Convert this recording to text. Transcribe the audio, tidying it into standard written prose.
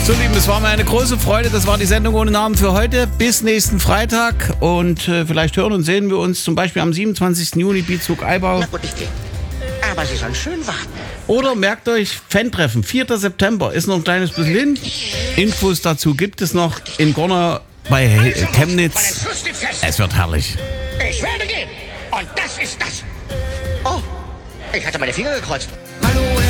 So, Lieben, es war mir eine große Freude. Das war die Sendung ohne Namen für heute. Bis nächsten Freitag. Und vielleicht hören und sehen wir uns zum Beispiel am 27. Juni, Beatzug Eibau. Na gut, ich gehe. Aber Sie sollen schön warten. Oder merkt euch, Fan-Treffen, 4. September, ist noch ein kleines bisschen hin. Infos dazu gibt es noch in Gornau bei Chemnitz. Es wird herrlich. Ich werde gehen. Und das ist das. Oh, ich hatte meine Finger gekreuzt. Hallo